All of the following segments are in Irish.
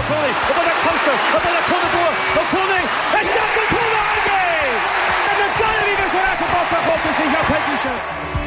O'Connell, up on the concert, up on the Conador, O'Connell, a shot to Conador! And the Donnelly was an ass about the hope to see how Peggy shot.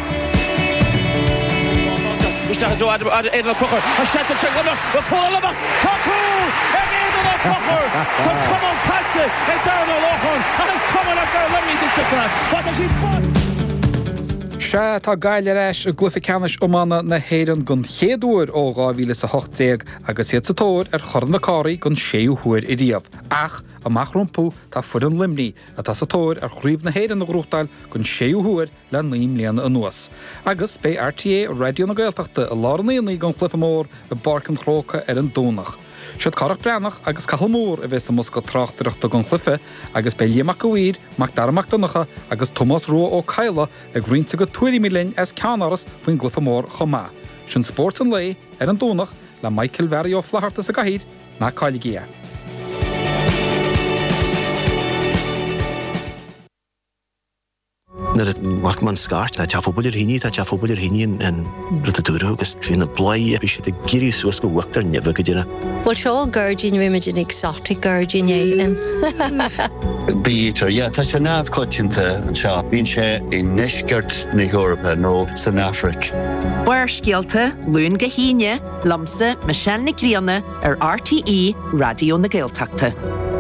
Ishtar to Edna Cocker, a shot to check O'Connell, Taku, and Edna Cocker, to come on Katze, and down O'Loughlin, and it's coming up there, let me to check that. What does he find? Se tá gaiile éis a gluficeanais ómána na héireann gon chéadúir ó 2018 agus iad sa tóir chorn macáraí gon 6 huair i riamh. Ach, amach rompú tá fuair an limní a tá sa tóir chríomh na héireann na grúchtáil gon 6 huair le 9 mbliana anuas. Agus bé RTA Radio na Gaeltachta a lárnaíonaí gon Cliffamór a barcan chróca an dúnach. Siad carach breannach agus cahalmór a bheits sa musca tráchtareachta gon chluife agus be Liamach go Uír, Mac Darmach Donacha agus Thomas Roa ó Caila ag rínta go 20 milliún as ceannaras faoin Gluffamór chomá. Sin sport an lei an dúnach le Michael Verri ó Flaharta sa gahír na Cailigia. När det macht man skart att jag får både hinni att jag får både hinni en rotadura och finna blai jag vill det giris och ska vakta never gudina. Well show Virgin Imagine exotic Virgin igen. Beater ja ta snav kotinte and sha binche in neskert in Europa no South Africa. Bwarskielte Lún Gahine Lamse Michelle Nicrianne RTE Radio na Gaeltachta.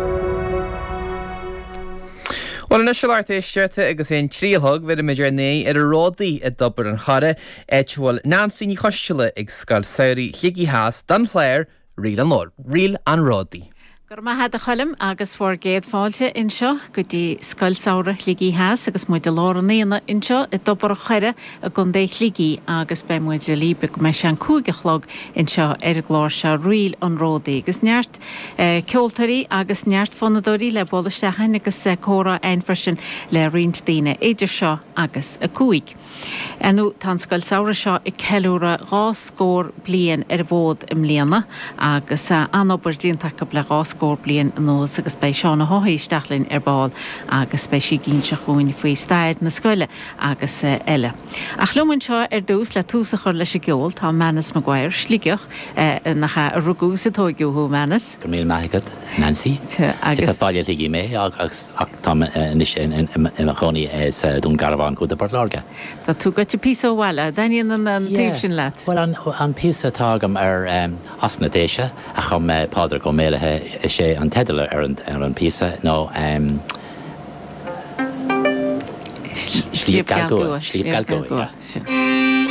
Well, in a short shirt agus in tríhog with a major nay at a roddy at Dublin and Hara etwal Nancy ni Costello ag Scal Sauri Higgy Has Dan Flair Real and Lord Real and Roddy. Gur ma had a cholum agus for géad fáilte in seo go dtí Scoil Saora Ligi Has agus muid de láranína in seo I dobar chuire a gon dé Ligi agus be muid le líbe go me sean cúigelog in seo glár seo Real an Ródaí agus neart ceoltarí agus neart fonnadóí le bolaisteáin agus córa einfarsin le riint daine éidir seo agus a cúig. Enú tá Scoil Saora seo I ceúra rá scór blian bhód mbliana agus anobar díntacha le rá scór blian nó agus bei seánna hóthaísteachlinn ball agus bei si ginn se chuin faoi staid na scoile agus eile. Ach lumann seo dús le túsa chur leis a geol tá Manas Maguire slígeach nach a rugús a tógiúú Manas. Go mí maigad Nancy. Agus a bailile ligí mé agus tá inis in a choní is dún garabhán go a barlága. Tá tú go te píso bhile, daíon an taobh sin leat. Well an písa tágam asna déise a chum pádra go méilethe sé an tedal an písa nó slíomh galgua.